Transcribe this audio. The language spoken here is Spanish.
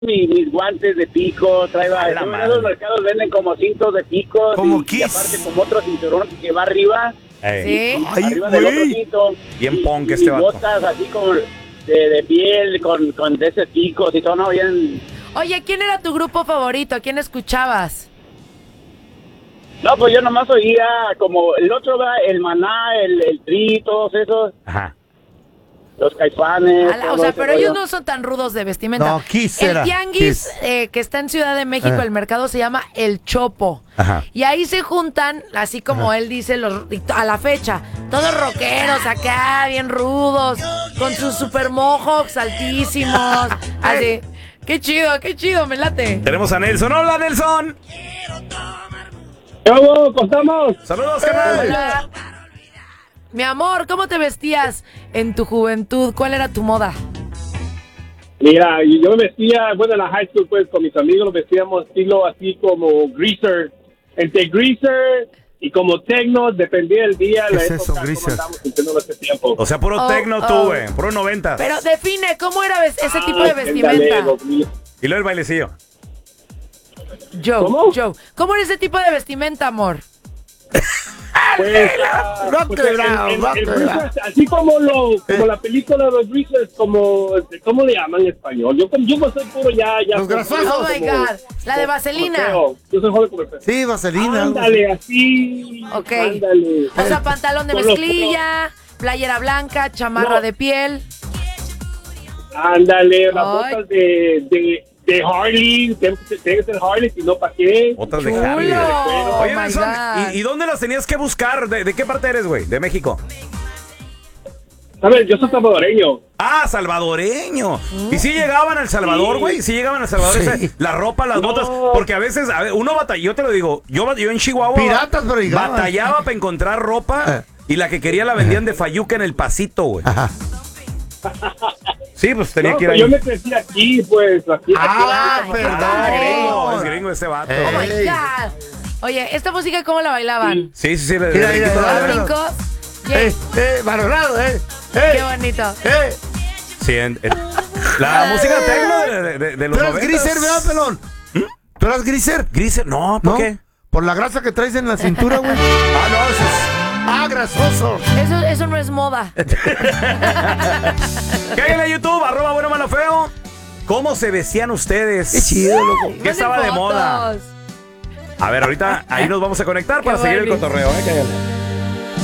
mis guantes de pico, traía, la en madre. esos mercados venden como cintos de picos Como y Kiss. aparte como otro cinturón que va arriba, Ey, Sí. Ay, arriba del otro güey. cinto. Bien Y- punk y este vato. botas así como de piel, con de esos picos y todo, ¿no? Bien... Oye, ¿quién era tu grupo favorito? ¿Quién escuchabas? No, pues yo nomás oía como el otro, ¿verdad? El Maná, el Tri, todos esos, Ajá. los Caifanes. O todo sea, ese pero ellos rollo. no son tan rudos de vestimenta. No, Kiss el era, tianguis Kiss. que está en Ciudad de México, el mercado se llama El Chopo. Ajá. Y ahí se juntan, así como él dice, a la fecha, todos rockeros acá, bien rudos, con sus super mohawks altísimos. Así. Qué chido, me late. Tenemos a Nelson. Hola, Nelson. ¿Cómo contamos? Saludos, carnal. Hola. Mi amor, ¿cómo te vestías en tu juventud? ¿Cuál era tu moda? Mira, yo me vestía, bueno, en la high school, pues, con mis amigos nos vestíamos estilo así como greaser, entre greaser y como techno, dependía del día, ¿Qué la es época, eso, cómo greaser? andábamos sintiéndolo ese tiempo. O sea, puro Oh, tecno oh. tú, güey. Puro 90. Pero define, ¿cómo era ese tipo de Ándale, vestimenta? 2000. Y luego el bailecillo. ¿Cómo? ¿Cómo era ese tipo de vestimenta, amor? Pues, No quebrado, no el quebrado. greaser, así como la película de los greasers, ¿cómo le llaman en español? Yo pues soy puro ya. Los grasosos. Oh my God, la de vaselina. Yo soy joven como el feo. Sí, vaselina. Ándale, así. Ok. Ándale. O sea, pantalón de Con los- mezclilla, playera blanca, chamarra No. de piel. Ándale, las Ay. botas de Harley, tiene que ser Harley, si no, ¿para qué? Otras de Chulo. Harley. Oh Oye, my Nelson, God. ¿y dónde las tenías que buscar? ¿De qué parte eres, güey? ¿De México? ¿Sabes? Yo soy salvadoreño. Ah, salvadoreño. ¿Y si llegaban al Salvador, Sí. güey? ¿Sí llegaban al Salvador? Sí. La ropa, las No. botas. Porque a veces, uno batalla, yo te lo digo, yo en Chihuahua Piratas, pero llegaban. batallaba para encontrar ropa y la que quería la vendían de Fayuca en el Pasito, güey. Ajá. Sí, pues tenía No, que ir pues ahí. yo me crecí aquí, pues. Aquí, Ah, aquí, qué perdón. padre. Es gringo ese vato. Oh my Ey. God. Oye, ¿esta música cómo la bailaban? Sí, sí, sí. Mira, mira, riquito, mira, dale, ¿Los dale. brincos? Yeah. Valorado, Qué bonito. Sí, la música tecno de los ¿Tú eras 90s. griser, verdad, pelón? ¿Tú eras griser? Griser, no, ¿por ¿No? qué? Por la grasa que traes en la cintura, güey. Ah, no, eso es... Ah, grasoso. Eso no es moda. Cáiganle a YouTube, @bueno malo feo. ¿Cómo se vestían ustedes? Qué chido, loco. ¿Qué estaba de Manden moda? fotos. A ver, ahorita ahí nos vamos a conectar para Qué seguir el bonito. cotorreo, cáiganle.